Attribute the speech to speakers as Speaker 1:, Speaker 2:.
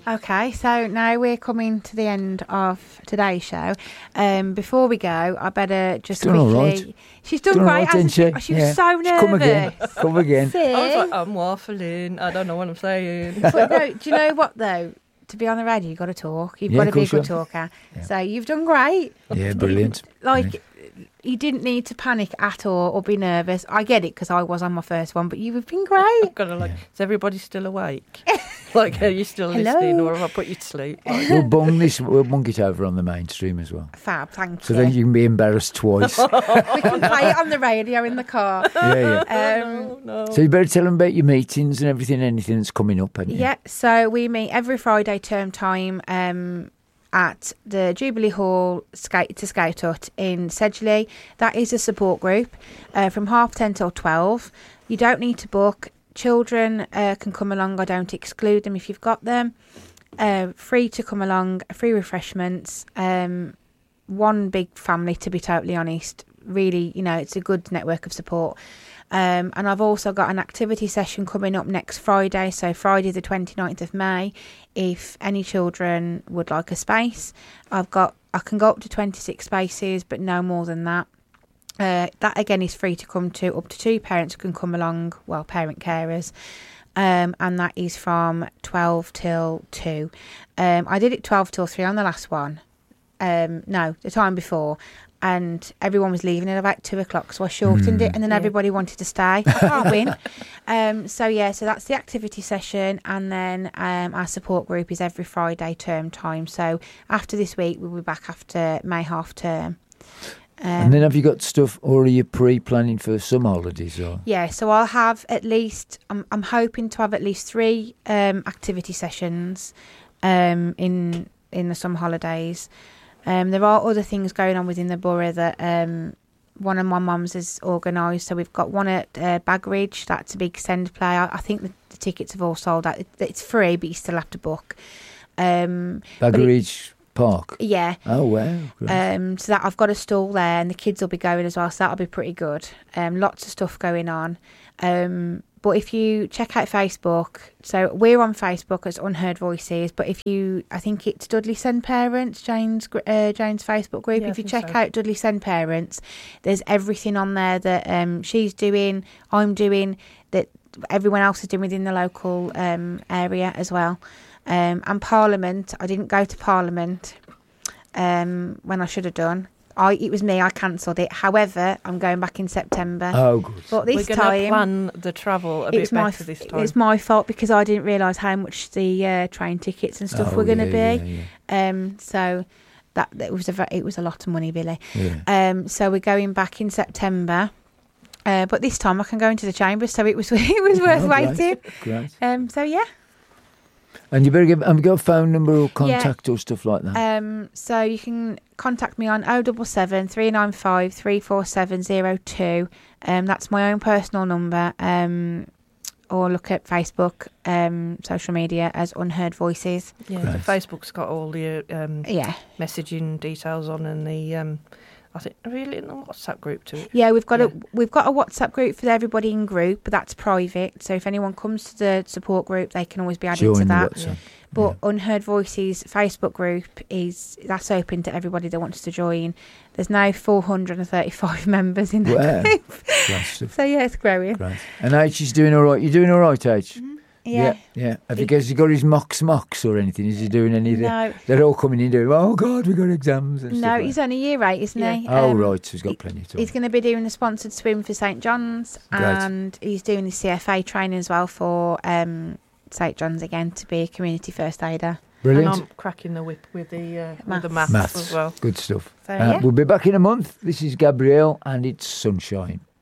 Speaker 1: Okay, so now we're coming to the end of today's show. Before we go, I better just
Speaker 2: She's done
Speaker 1: quickly...
Speaker 2: all right.
Speaker 1: She's done
Speaker 2: All
Speaker 1: great,
Speaker 2: right,
Speaker 1: hasn't
Speaker 2: didn't
Speaker 1: she?
Speaker 2: she?
Speaker 1: Oh, she was so nervous.
Speaker 2: Come again. Come again.
Speaker 1: See?
Speaker 3: I was like, I'm waffling. I don't know what I'm saying.
Speaker 1: But no, do you know what, though? To be on the radio, you've got to talk. You've got to be a good talker.
Speaker 2: Yeah.
Speaker 1: So you've done great.
Speaker 2: Yeah, brilliant.
Speaker 1: You didn't need to panic at all or be nervous. I get it because I was on my first one, but you've been great.
Speaker 3: Got to is everybody still awake? Are you still listening, or have I put you to sleep?
Speaker 2: We'll bung it over on the mainstream as well.
Speaker 1: Fab, thank you.
Speaker 2: So then you can be embarrassed twice.
Speaker 1: We can play it on the radio in the car.
Speaker 2: Yeah.
Speaker 3: No.
Speaker 2: So you better tell them about your meetings and anything that's coming up, haven't you?
Speaker 1: Yeah, so we meet every Friday term time at the Jubilee Hall Skate Hut in Sedgley. That is a support group from 10:30 till 12. You don't need to book. Children can come along. I don't exclude them if you've got them. Free to come along, free refreshments. One big family, to be totally honest. Really, it's a good network of support. And I've also got an activity session coming up next Friday, so Friday the 29th of May. If any children would like a space, I can go up to 26 spaces, but no more than that. That again is free to come to. Up to 2 parents can come along, parent carers. And that is from 12 till 2. I did it 12 till 3 on the last one. No, the time before. And everyone was leaving at about 2 o'clock, so I shortened it, and then everybody wanted to stay. I can't win. So that's the activity session, and then our support group is every Friday term time. So after this week, we'll be back after May half term.
Speaker 2: And then have you got stuff, or are you pre-planning for some holidays? Or?
Speaker 1: Yeah, so I'll have at least, I'm hoping to have at least 3 activity sessions in the summer holidays. There are other things going on within the borough that one of my mums has organised. So we've got one at Bagridge. That's a big send play. I think the tickets have all sold out. It's free, but you still have to book.
Speaker 2: Bagridge Park?
Speaker 1: Yeah.
Speaker 2: Oh, wow.
Speaker 1: So that I've got a stall there, and the kids will be going as well, so that'll be pretty good. Lots of stuff going on. But if you check out Facebook, so we're on Facebook as Unheard Voices, but I think it's Dudley Send Parents, Jane's Facebook group.
Speaker 3: Yeah,
Speaker 1: if you check out Dudley Send Parents, there's everything on there that she's doing, I'm doing, that everyone else is doing within the local area as well. And Parliament, I didn't go to Parliament when I should have done. It was me, I cancelled it. However, I'm going back in September.
Speaker 2: Oh, good.
Speaker 1: But this
Speaker 3: We're going to plan the travel a bit better this time.
Speaker 1: It's my fault because I didn't realise how much the train tickets and stuff were going to be.
Speaker 2: Yeah.
Speaker 1: So it was a lot of money, Billy.
Speaker 2: Yeah.
Speaker 1: So we're going back in September. But this time I can go into the chambers, so it was worth waiting.
Speaker 2: Great.
Speaker 1: So yeah.
Speaker 2: And you better give a phone number or contact or stuff like that.
Speaker 1: So you can contact me on 077 395 34702. That's my own personal number. Or look at Facebook, social media as Unheard Voices.
Speaker 3: Yeah,
Speaker 2: Right.
Speaker 3: Facebook's got all the
Speaker 1: messaging
Speaker 3: details on, and the I think really in the WhatsApp group too.
Speaker 1: Yeah, we've got a WhatsApp group for everybody in group, but that's private. So if anyone comes to the support group, they can always be added to that.
Speaker 2: WhatsApp.
Speaker 1: But Unheard Voices Facebook group that's open to everybody that wants to join. There's now 435 members in that group.
Speaker 2: Great stuff.
Speaker 1: So yeah, it's growing.
Speaker 2: Great. And H is doing all right. You're doing all right, H?
Speaker 1: Mm-hmm. Yeah.
Speaker 2: Have you got his mocks or anything? Is he doing any of
Speaker 1: No.
Speaker 2: They're all coming in doing, oh God, we've got exams and stuff.
Speaker 1: No,
Speaker 2: like
Speaker 1: he's only year 8, isn't he?
Speaker 2: Oh, right, so he's got plenty of time.
Speaker 1: He's going to be doing the sponsored swim for St John's,
Speaker 2: Great.
Speaker 1: and he's doing the CFA training as well for St John's again to be a community first aider.
Speaker 2: Brilliant.
Speaker 3: And I'm cracking the whip with the maths as well.
Speaker 2: Good stuff.
Speaker 1: So, yeah.
Speaker 2: We'll be back in a month. This is Gabrielle, and it's sunshine.